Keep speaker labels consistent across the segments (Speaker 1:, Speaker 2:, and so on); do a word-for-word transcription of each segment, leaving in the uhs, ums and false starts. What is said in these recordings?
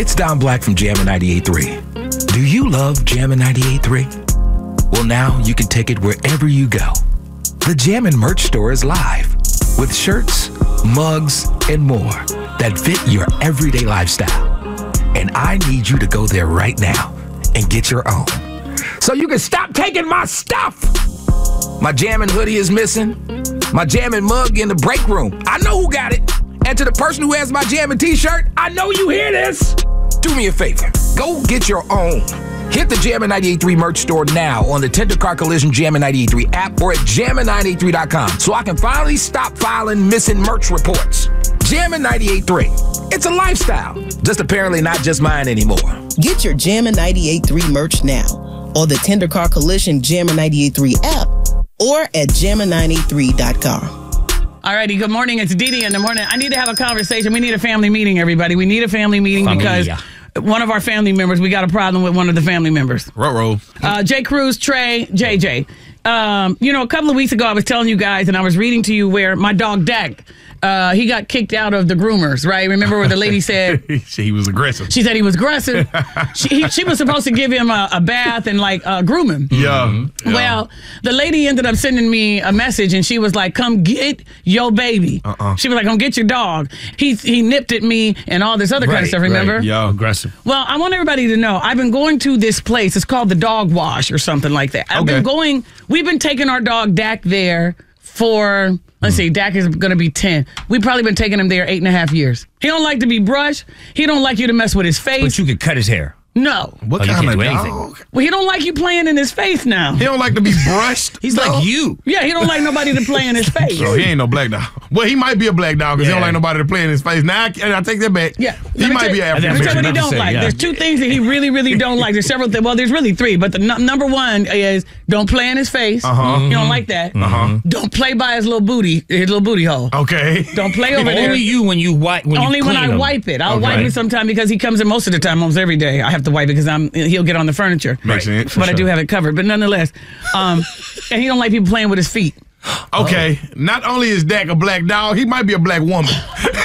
Speaker 1: It's Don Black from Jammin' ninety-eight point three. Do you love Jammin' ninety-eight point three? Well, now you can take it wherever you go. The Jammin' merch store is live with shirts, mugs, and more that fit your everyday lifestyle. And I need you to go there right now and get your own, so you can stop taking my stuff. My Jammin' hoodie is missing. My Jammin' mug in the break room. I know who got it. And to the person who has my Jammin' t-shirt, I know you hear this. Do me a favor. Go get your own. Hit the Jammin' ninety-eight point three merch store now on the Tender Car Collision Jammin' ninety-eight point three app or at jammin nine eight three dot com so I can finally stop filing missing merch reports. Jammin' ninety-eight point three. It's a lifestyle. Just apparently not just mine anymore.
Speaker 2: Get your Jammin' ninety-eight point three merch now on the Tender Car Collision Jammin' ninety-eight point three app or at jammin nine eight three dot com.
Speaker 3: All righty, good morning. It's Didi in the morning. I need to have a conversation. We need a family meeting, everybody. We need a family meeting Familia. because one of our family members, we got a problem with one of the family members.
Speaker 4: Ruh-roh.
Speaker 3: Uh, J. Cruz, Trey, J J. Um, you know, a couple of weeks ago, I was telling you guys, and I was reading to you where my dog, Dak, uh, he got kicked out of the groomers, right? Remember where the lady said...
Speaker 4: he was aggressive.
Speaker 3: She said he was aggressive. she, he, she was supposed to give him a, a bath and, like, uh, groom him.
Speaker 4: Yeah.
Speaker 3: Mm-hmm. yeah. Well, the lady ended up sending me a message, and she was like, come get your baby. Uh-uh. She was like, come get your dog. He, he nipped at me and all this other right, kind of stuff, remember?
Speaker 4: Right. Yeah, aggressive.
Speaker 3: Well, I want everybody to know, I've been going to this place. It's called the Dog Wash or something like that. I've
Speaker 4: okay.
Speaker 3: been going... We've been taking our dog Dak there for, let's see, Dak is going to be ten. We've probably been taking him there eight and a half years. He don't like to be brushed. He don't like you to mess with his face.
Speaker 5: But you could cut his hair.
Speaker 3: No.
Speaker 4: What
Speaker 5: oh,
Speaker 4: kind of
Speaker 5: do
Speaker 4: dog?
Speaker 3: Well, he don't like you playing in his face now.
Speaker 4: He don't like to be brushed.
Speaker 5: He's no. like you.
Speaker 3: Yeah, he don't like nobody to play in his face.
Speaker 4: So he ain't no black dog. Well, he might be a black dog because yeah. he don't like nobody to play in his face. Now, I, I take that back.
Speaker 3: Yeah.
Speaker 4: He might
Speaker 3: tell,
Speaker 4: be African.
Speaker 3: Let me tell you what he don't
Speaker 5: say,
Speaker 3: like.
Speaker 5: Yeah.
Speaker 3: There's two things that he really, really don't like. There's several things. Well, there's really three. But the n- number one is don't play in his face.
Speaker 4: Uh-huh.
Speaker 3: Mm-hmm. You don't like that.
Speaker 4: Uh-huh.
Speaker 3: Don't play by his little booty, his little booty hole.
Speaker 4: Okay.
Speaker 3: Don't play over there.
Speaker 5: Only you when you wipe. When
Speaker 3: Only
Speaker 5: you
Speaker 3: when I
Speaker 5: him.
Speaker 3: wipe it. I'll
Speaker 4: okay.
Speaker 3: wipe it sometime because he comes in most of the time, almost every day. I have to wipe it because I'm he'll get on the furniture.
Speaker 4: Makes sense.
Speaker 3: But
Speaker 4: sure.
Speaker 3: I do have it covered. But nonetheless, um, and he don't like people playing with his feet.
Speaker 4: Okay. Oh. Not only is Dak a black dog, he might be a black woman.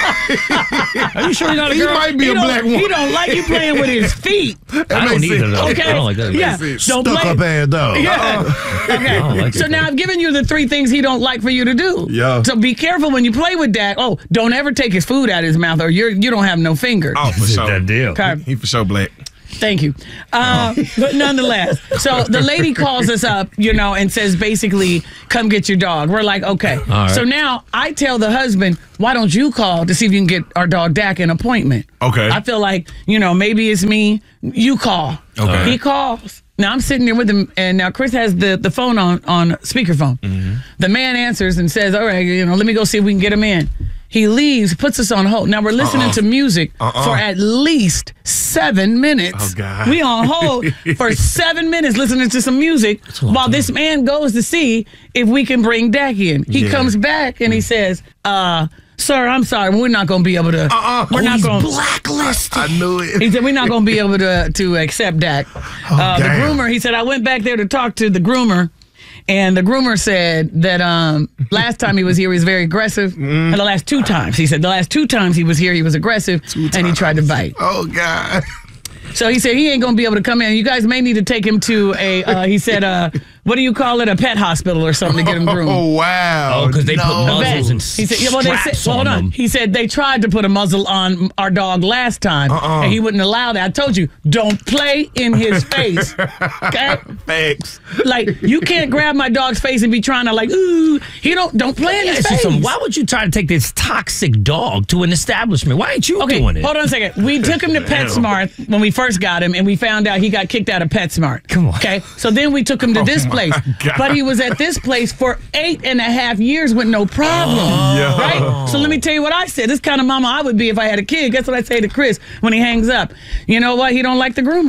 Speaker 5: Are you sure he's not a
Speaker 4: He
Speaker 5: girl?
Speaker 4: might be
Speaker 3: he
Speaker 4: a black woman.
Speaker 3: He don't like you playing with his feet.
Speaker 5: I don't either, though.
Speaker 3: Okay.
Speaker 5: I don't like that.
Speaker 3: Yeah.
Speaker 4: Don't
Speaker 6: Stuck
Speaker 3: play.
Speaker 6: up ass dog.
Speaker 3: Yeah.
Speaker 4: Uh-uh.
Speaker 3: Okay.
Speaker 5: like
Speaker 3: so
Speaker 5: it,
Speaker 3: now I've given you the three things he don't like for you to do.
Speaker 4: Yeah.
Speaker 3: So be careful when you play with Dak. Oh, don't ever take his food out of his mouth or you're you don't have no fingers.
Speaker 4: Oh, for
Speaker 5: Is it
Speaker 4: sure.
Speaker 5: that deal?
Speaker 3: Okay.
Speaker 4: He for sure black.
Speaker 3: Thank you. Uh, but nonetheless, so the lady calls us up, you know, and says basically, come get your dog. We're like, okay.
Speaker 5: right.
Speaker 3: So now I tell the husband, why don't you call to see if you can get our dog Dak an appointment?
Speaker 4: Okay.
Speaker 3: I feel like, you know, maybe it's me. You call.
Speaker 4: Okay.
Speaker 3: He calls. Now I'm sitting there with him, and now Chris has the, the phone on, on speakerphone. Mm-hmm. The man answers and says, all right, you know, let me go see if we can get him in. He leaves, puts us on hold. Now we're listening
Speaker 4: uh-uh.
Speaker 3: to music
Speaker 4: uh-uh.
Speaker 3: for at least seven minutes.
Speaker 4: Oh, God.
Speaker 3: We on hold for seven minutes listening to some music while
Speaker 5: time.
Speaker 3: this man goes to see if we can bring Dak in. He
Speaker 4: Yeah.
Speaker 3: comes back and he says, uh, sir, I'm sorry, we're not going to be able to.
Speaker 4: Uh-uh.
Speaker 3: We're
Speaker 4: Oh,
Speaker 3: not
Speaker 4: he's
Speaker 3: going
Speaker 6: Blacklisted.
Speaker 4: I knew it.
Speaker 3: He said, we're not going to be able to to accept Dak. uh, the
Speaker 4: damn.
Speaker 3: groomer, he said, I went back there to talk to the groomer. And the groomer said that um, last time he was here, he was very aggressive.
Speaker 4: Mm.
Speaker 3: And the last two times, he said, the last two times he was here, he was aggressive, and he tried to bite.
Speaker 4: Oh, God.
Speaker 3: So he said he ain't going to be able to come in. You guys may need to take him to a, uh, he said, uh, what do you call it, a pet hospital or something to get him groomed.
Speaker 4: Oh, wow.
Speaker 5: Oh, because they
Speaker 4: no.
Speaker 5: put muzzles and
Speaker 3: He said, yeah, well, they said,
Speaker 5: straps
Speaker 3: well, hold
Speaker 5: on
Speaker 3: on.
Speaker 5: them.
Speaker 3: He said they tried to put a muzzle on our dog last time,
Speaker 4: Uh-uh.
Speaker 3: and he wouldn't allow that. I told you, don't play in his face. Okay?
Speaker 4: Thanks.
Speaker 3: Like, you can't grab my dog's face and be trying to, like, ooh. He don't, don't play in
Speaker 5: Yeah,
Speaker 3: his
Speaker 5: it's just
Speaker 3: face.
Speaker 5: some- why would you try to take this toxic dog to an establishment? Why ain't you
Speaker 3: Okay,
Speaker 5: doing it?
Speaker 3: hold on a second. We took him to PetSmart when we first got him, and we found out he got kicked out of PetSmart.
Speaker 5: Come on.
Speaker 3: Okay, so then we took him to this
Speaker 4: my
Speaker 3: place.
Speaker 4: God.
Speaker 3: But he was at this place for eight and a half years with no problem.
Speaker 4: Yeah.
Speaker 3: Right? So let me tell you what I said. This kind of mama I would be if I had a kid. Guess what I say to Chris when he hangs up? You know what? He don't like the groomer.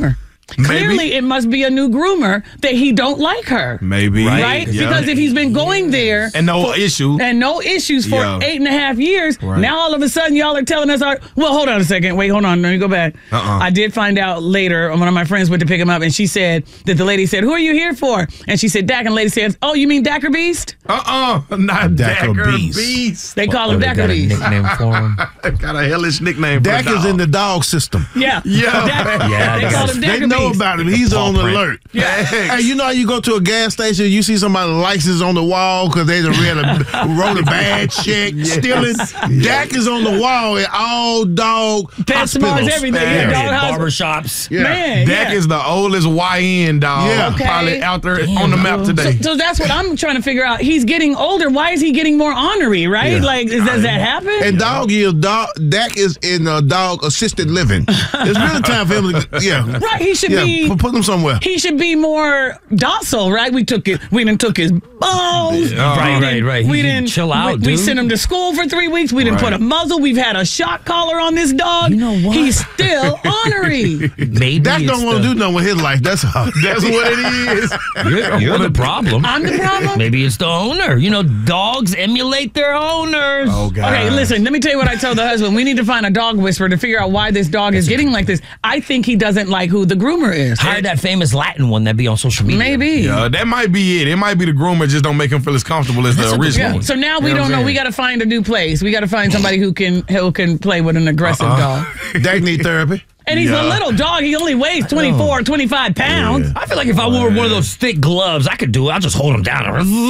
Speaker 3: Clearly, it must be a new groomer that he don't like her.
Speaker 4: Maybe.
Speaker 3: Right?
Speaker 4: Right?
Speaker 3: Because
Speaker 4: Yeah.
Speaker 3: if he's been going there
Speaker 4: And no
Speaker 3: for-
Speaker 4: issue.
Speaker 3: and no issues for
Speaker 4: Yeah.
Speaker 3: eight and a half years,
Speaker 4: Right.
Speaker 3: now all of a sudden y'all are telling us, our, well, hold on a second. Wait, hold on. Let me go back.
Speaker 4: Uh-uh.
Speaker 3: I did find out later, one of my friends went to pick him up, and she said that the lady said, who are you here for? And she said, Dak. And the lady said, oh, you mean Dacker Beast?
Speaker 4: Uh-uh. Not
Speaker 6: Dacker
Speaker 4: Dacker
Speaker 6: Beast.
Speaker 4: Beast.
Speaker 3: They call him
Speaker 5: They
Speaker 3: Dacker
Speaker 5: got a
Speaker 3: Beast.
Speaker 5: nickname for him.
Speaker 4: Got a hellish nickname for
Speaker 6: Dak
Speaker 4: the
Speaker 6: is
Speaker 4: dog.
Speaker 6: in the dog system.
Speaker 3: Yeah.
Speaker 4: Yeah.
Speaker 3: Dak-
Speaker 5: Yeah,
Speaker 3: they
Speaker 5: that's-
Speaker 3: call him
Speaker 6: They
Speaker 3: Dacker
Speaker 6: know
Speaker 3: Beast.
Speaker 6: about him. He's
Speaker 4: Paw
Speaker 6: on
Speaker 4: print.
Speaker 6: alert.
Speaker 4: Yeah.
Speaker 6: Hey, you know how you go to a gas station, you see somebody's license on the wall because they done read a, wrote a bad check, stealing. Dak is on the wall at all dog
Speaker 3: Pet Smarts,
Speaker 6: hospitals.
Speaker 3: everything.
Speaker 4: Yeah.
Speaker 3: Yeah, dog
Speaker 5: Yeah,
Speaker 3: house.
Speaker 5: barbershops.
Speaker 6: Yeah.
Speaker 3: Man,
Speaker 4: Dak
Speaker 3: yeah.
Speaker 4: is the oldest Y N dog.
Speaker 6: Yeah.
Speaker 3: Okay.
Speaker 4: Probably out there on the map today.
Speaker 3: So, so that's what I'm trying to figure out. He's getting older. Why is he getting more ornery, right?
Speaker 6: Yeah.
Speaker 3: Like, is, does that happen?
Speaker 6: And dog is dog. Dak is in uh, dog assisted living. It's really time for him to, yeah,
Speaker 3: Right, he should
Speaker 6: yeah,
Speaker 3: be.
Speaker 6: put, put him somewhere.
Speaker 3: He should be more docile, right? We took it. We didn't took his bones.
Speaker 4: Yeah.
Speaker 5: Right,
Speaker 3: We
Speaker 5: right,
Speaker 3: didn't-
Speaker 5: right.
Speaker 3: We
Speaker 5: He-
Speaker 3: didn't
Speaker 5: chill out,
Speaker 3: we, we
Speaker 5: dude.
Speaker 3: sent him to school for three weeks. We didn't
Speaker 4: Right.
Speaker 3: put a muzzle. We've had a shot collar on this dog.
Speaker 5: You know what?
Speaker 3: He's still ornery.
Speaker 5: Maybe
Speaker 6: Dak
Speaker 5: it's
Speaker 6: don't want to
Speaker 5: the-
Speaker 6: do nothing with his life. That's all.
Speaker 4: That's what it is.
Speaker 5: You're, you're the problem.
Speaker 3: I'm the problem.
Speaker 5: Maybe it's the owner. You know, dogs emulate their owners.
Speaker 4: Oh, God.
Speaker 3: Okay, listen, let me tell you what I told the husband. We need to find a dog whisperer to figure out why this dog is getting like this. I think he doesn't like who the groomer is.
Speaker 5: Hire that famous Latin one that be on social media.
Speaker 3: Maybe.
Speaker 4: Yeah, that might be it. It might be the groomer just don't make him feel as comfortable as the
Speaker 5: That's a good
Speaker 4: original.
Speaker 3: Yeah. So now we
Speaker 4: You know
Speaker 3: don't
Speaker 4: what
Speaker 3: know.
Speaker 4: I'm
Speaker 3: We got to find a new place. We got to find somebody who can who can play with an aggressive dog.
Speaker 6: Dak need therapy.
Speaker 3: And he's
Speaker 4: Yeah.
Speaker 3: a little dog. He only weighs twenty-four, twenty-five pounds.
Speaker 5: I feel like if I wore one of those thick gloves, I could do it. I'll just hold him down.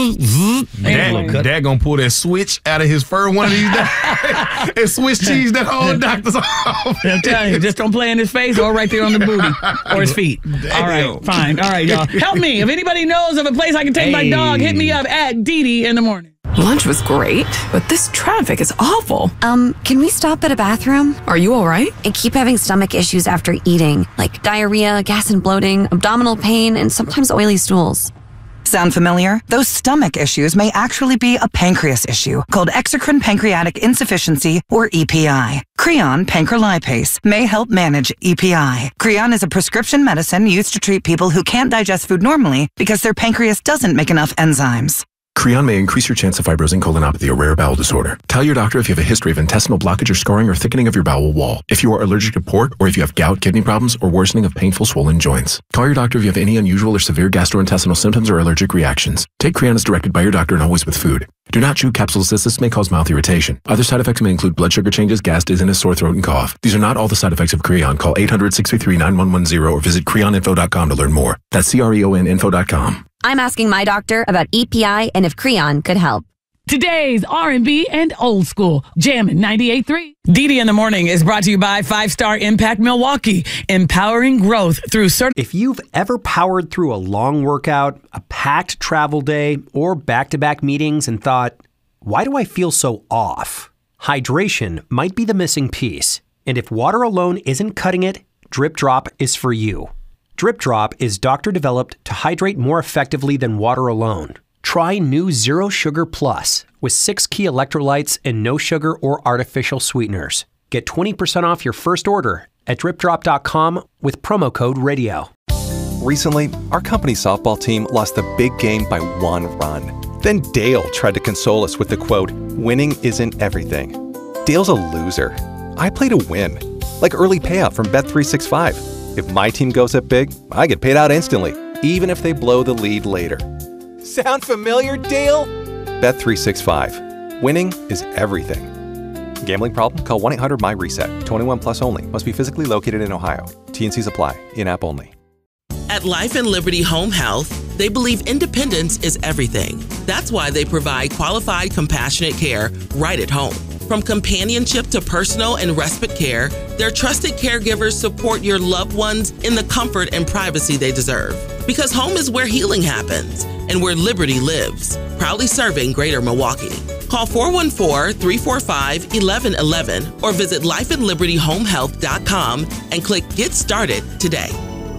Speaker 3: Anyway.
Speaker 4: Dad, Dad gonna pull that switch out of his fur one of these days and Swiss cheese that whole doctor's office.
Speaker 3: I'm telling you, just don't play in his face or right there on the booty or his feet. All right, fine. All right, y'all. Help me. If anybody knows of a place I can take my
Speaker 5: Hey.
Speaker 3: dog, hit me up at Dee Dee in the morning.
Speaker 7: Lunch was great, but this traffic is awful.
Speaker 8: Um, can we stop at a bathroom?
Speaker 7: Are you all right?
Speaker 8: I keep having stomach issues after eating, like diarrhea, gas and bloating, abdominal pain, and sometimes oily stools.
Speaker 9: Sound familiar? Those stomach issues may actually be a pancreas issue called exocrine pancreatic insufficiency, or E P I. Creon pancrelipase may help manage E P I. Creon is a prescription medicine used to treat people who can't digest food normally because their pancreas doesn't make enough enzymes.
Speaker 10: Creon may increase your chance of fibrosing colonopathy, a rare bowel disorder. Tell your doctor if you have a history of intestinal blockage or scarring or thickening of your bowel wall, if you are allergic to pork, or if you have gout, kidney problems, or worsening of painful swollen joints. Call your doctor if you have any unusual or severe gastrointestinal symptoms or allergic reactions. Take Creon as directed by your doctor and always with food. Do not chew capsules as this may cause mouth irritation. Other side effects may include blood sugar changes, gas, dizziness, sore throat, and cough. These are not all the side effects of Creon. Call eight hundred, six three three, nine one one zero or visit creon info dot com to learn more. That's C R E O N info dot com.
Speaker 8: I'm asking my doctor about E P I and if Creon could help.
Speaker 3: Today's R and B and old school, Jammin' ninety-eight point three. Dee Dee in the Morning is brought to you by Five Star Impact Milwaukee, empowering growth through certain.
Speaker 11: If you've ever powered through a long workout, a packed travel day, or back-to-back meetings and thought, why do I feel so off? Hydration might be the missing piece. And if water alone isn't cutting it, Drip Drop is for you. Drip Drop is doctor-developed to hydrate more effectively than water alone. Try new Zero Sugar Plus with six key electrolytes and no sugar or artificial sweeteners. Get twenty percent off your first order at drip drop dot com with promo code radio.
Speaker 12: Recently, our company softball team lost the big game by one run. Then Dale tried to console us with the quote, "Winning isn't everything." Dale's a loser. I play to win, like early payout from Bet three sixty-five. If my team goes up big, I get paid out instantly, even if they blow the lead later. Sound familiar, Dale? Bet three sixty-five. Winning is everything. Gambling problem? Call one eight hundred my reset. twenty-one plus only. Must be physically located in Ohio. T and Cs apply. In-app only.
Speaker 13: At Life and Liberty Home Health, they believe independence is everything. That's why they provide qualified, compassionate care right at home. From companionship to personal and respite care, their trusted caregivers support your loved ones in the comfort and privacy they deserve. Because home is where healing happens and where liberty lives. Proudly serving Greater Milwaukee. Call four one four, three four five, one one one one or visit life and liberty home health dot com and click Get Started today.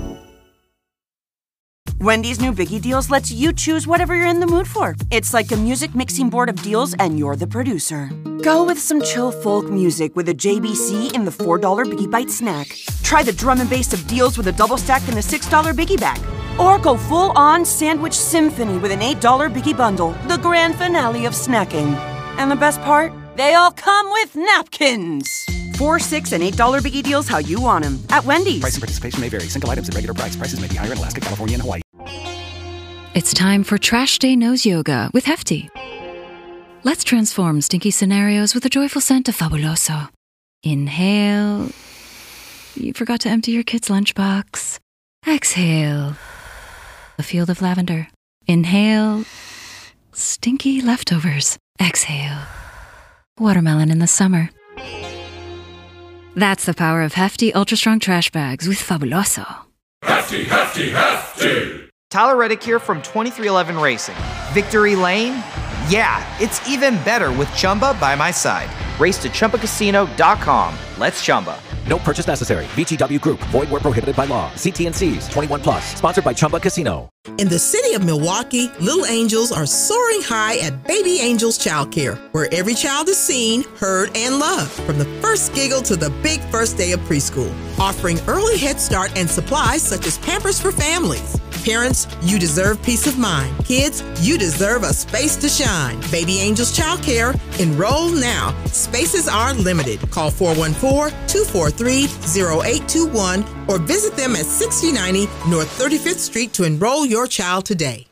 Speaker 14: Wendy's new Biggie Deals lets you choose whatever you're in the mood for. It's like a music mixing board of deals, and you're the producer. Go with some chill folk music with a J B C in the four dollar Biggie Bite snack. Try the drum and bass of deals with a double stack and a six dollar biggie bag. Or go full-on sandwich symphony with an eight dollar biggie bundle, the grand finale of snacking. And the best part? They all come with napkins. Four, six, and eight dollar biggie deals how you want them at Wendy's.
Speaker 15: Price and participation may vary. Single items at regular price. Prices may be higher in Alaska, California, and Hawaii.
Speaker 16: It's time for Trash Day Nose Yoga with Hefty. Let's transform stinky scenarios with a joyful scent of Fabuloso. Inhale. You forgot to empty your kid's lunchbox. Exhale. A field of lavender. Inhale. Stinky leftovers. Exhale. Watermelon in the summer. That's the power of Hefty Ultra Strong Trash Bags with Fabuloso.
Speaker 17: Hefty, hefty, hefty!
Speaker 18: Tyler Reddick here from twenty-three eleven Racing. Victory Lane? Yeah, it's even better with Chumba by my side. Race to Chumba Casino dot com. Let's Chumba.
Speaker 19: No purchase necessary. V G W Group. Void where prohibited by law. See T and C's. twenty-one plus. Sponsored by Chumba Casino.
Speaker 20: In the city of Milwaukee, little angels are soaring high at Baby Angels Childcare, where every child is seen, heard, and loved, from the first giggle to the big first day of preschool. Offering early head start and supplies such as Pampers for families. Parents, you deserve peace of mind. Kids, you deserve a space to shine. Baby Angels Childcare. Enroll now. Spaces are limited. Call four one four, two four three, zero eight two one or visit them at sixty ninety North thirty-fifth Street to enroll your child today.